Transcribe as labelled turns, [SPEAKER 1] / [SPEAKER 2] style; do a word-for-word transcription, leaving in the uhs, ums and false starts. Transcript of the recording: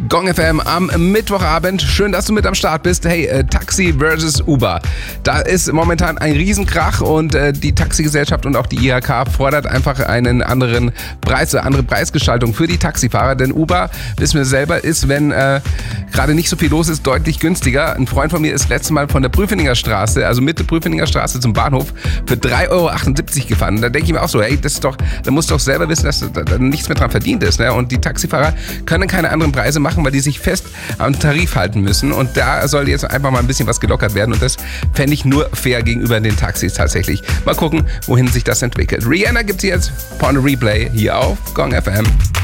[SPEAKER 1] Gong F M am Mittwochabend. Schön, dass du mit am Start bist. Hey, äh, Taxi versus Uber. Da ist momentan ein Riesenkrach und äh, die Taxigesellschaft und auch die I H K fordert einfach einen anderen Preis, eine andere Preisgestaltung für die Taxifahrer. Denn Uber, wissen wir selber, ist, wenn äh, gerade nicht so viel los ist, deutlich günstiger. Ein Freund von mir ist letztes Mal von der Prüfeninger Straße, also Mitte Prüfeninger Straße zum Bahnhof, für drei Euro achtundsiebzig gefahren. Da denke ich mir auch so, hey, das ist doch, da musst du doch selber wissen, dass da, da nichts mehr dran verdient ist. Ne? Und die Taxifahrer können keine anderen Preise machen, weil die sich fest am Tarif halten müssen. Und da soll jetzt einfach mal ein bisschen was gelockert werden. Und das fände ich nur fair gegenüber den Taxis tatsächlich. Mal gucken, wohin sich das entwickelt. Rihanna gibt's jetzt on Replay hier auf Gong F M.